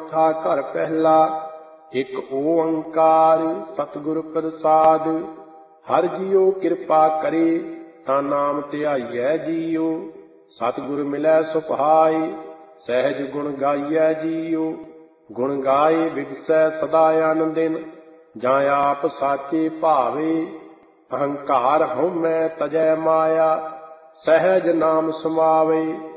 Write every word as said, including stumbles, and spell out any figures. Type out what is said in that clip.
ਚੌਥਾ ਘਰ ਪਹਿਲਾ। ਇੱਕ ਓੰਕਾਰ ਸਤਿਗੁਰ ਪ੍ਰਸਾਦਿ। ਹਰਿ ਜੀਉ ਕਿਰਪਾ ਕਰੇ ਤਾਂ ਨਾਮ ਧਿਆਈਐ ਜੀਉ। ਸਤਿਗੁਰ ਮਿਲੈ ਸੁਭਾਇ ਸਹਿਜ ਗੁਣ ਗਾਈਐ ਜੀਉ। ਗੁਣ ਗਾਏ ਵਿਗਸੈ ਸਦਾ ਅਨੰਦਿਨ ਜਾਂ ਆਪ ਸਾਚੇ ਭਾਵੇ। ਅਹੰਕਾਰ ਹਉਮੈ ਤਜੈ ਮਾਇਆ ਸਹਿਜ ਨਾਮ ਸਮਾਵੇ।